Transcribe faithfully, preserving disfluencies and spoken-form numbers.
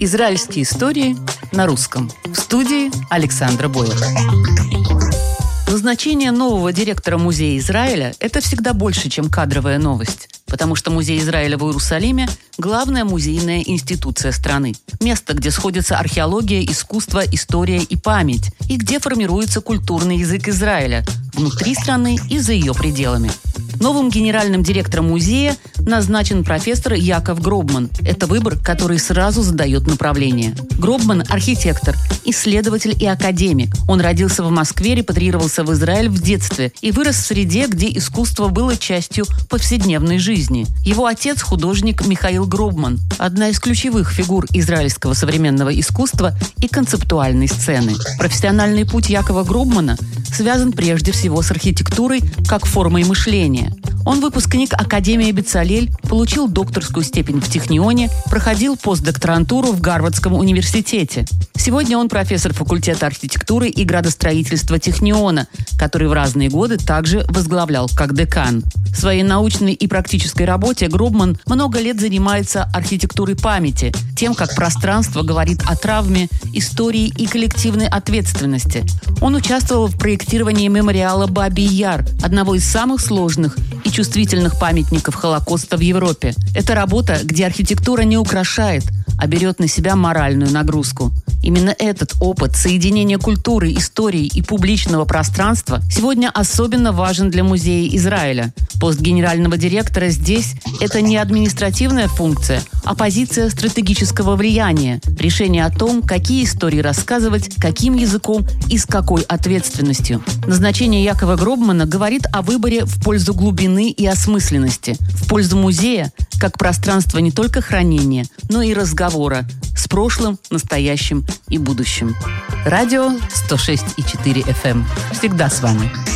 Израильские истории на русском. В студии Александра Боева. Назначение нового директора Музея Израиля – это всегда больше, чем кадровая новость. Потому что Музей Израиля в Иерусалиме – главная музейная институция страны. Место, где сходятся археология, искусство, история и память. И где формируется культурный язык Израиля – внутри страны и за ее пределами. Новым генеральным директором музея назначен профессор Яков Гробман. Это выбор, который сразу задает направление. Гробман – архитектор, исследователь и академик. Он родился в Москве, репатриировался в Израиль в детстве и вырос в среде, где искусство было частью повседневной жизни. Его отец – художник Михаил Гробман, одна из ключевых фигур израильского современного искусства и концептуальной сцены. Профессиональный путь Якова Гробмана связан прежде всего с архитектурой как формой мышления. Он выпускник Академии Бецалель, получил докторскую степень в Технионе, проходил постдокторантуру в Гарвардском университете. Сегодня он профессор факультета архитектуры и градостроительства Техниона, который в разные годы также возглавлял как декан. В своей научной и практической работе Гробман много лет занимается архитектурой памяти, тем, как пространство говорит о травме, истории и коллективной ответственности. Он участвовал в проектировании мемориала Баби-Яр, одного из самых сложных и чувствительных памятников Холокоста в Европе. Это работа, где архитектура не украшает, а берет на себя моральную нагрузку. Именно этот опыт соединения культуры, истории и публичного пространства сегодня особенно важен для Музея Израиля. Пост генерального директора здесь – это не административная функция, а позиция стратегического влияния, решение о том, какие истории рассказывать, каким языком и с какой ответственностью. Назначение Якова Гробмана говорит о выборе в пользу глубины и осмысленности, в пользу музея как пространства не только хранения, но и разговора с прошлым, настоящим и будущим. Радио сто шесть и четыре эф эм. Всегда с вами.